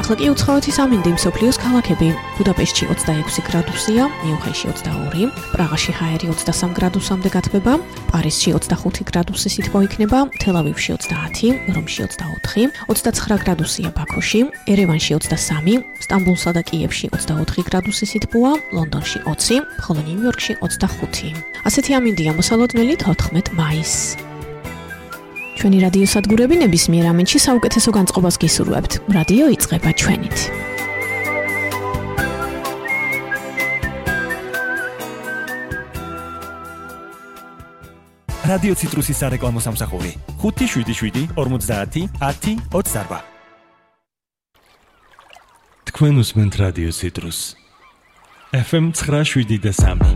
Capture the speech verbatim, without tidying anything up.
ახლა კი უცხოეთის ამინდი მსოფლიოს ქალაქები. ბუდაპეშტში ოცდაექვსი გრადუსია, მიუნხენში ოცდაორი, პრაღაში ჰაერი ოცდასამ გრადუსამდე გათბება, პარიზში ოცდახუთი გრადუსი სითბო იქნება, თელ-ავივში ოცდაათი, რომში ოცდაოთხი, ოცდაცხრა გრადუსია ბაქოში, ერევანში ოცდასამი, სტამბულსა და კიევში ოცდაოთხი გრადუსი სითბოა, ლონდონში ოცი, ხოლო ნიუ-იორკში ოცდახუთი. ასეთი ამინდია მოსალოდნელი თოთხმეტ მაისს. ჩვენი რადიო სადგურები ნებისმიერ ამენში საუკეთესო განწყობას გისურვებთ. რადიო იწყება ჩვენით. რადიო ციტრუსის სარეკლამო სამსახური ხუთი შვიდი შვიდი ორმოცდაათი ათი ოცდაარბა. თქვენ უსმენთ რადიო ციტრუს. ეფ ემ ცხრა შვიდი და სამი.